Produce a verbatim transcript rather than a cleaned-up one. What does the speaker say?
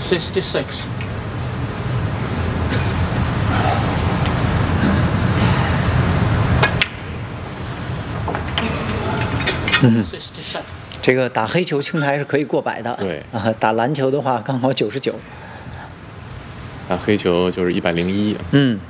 sixty-six。 嗯 sixty-seven。 这个打黑球青台是可以过百的， 对啊，打篮球的话刚好九十九。 打黑球就是一百零一。 嗯。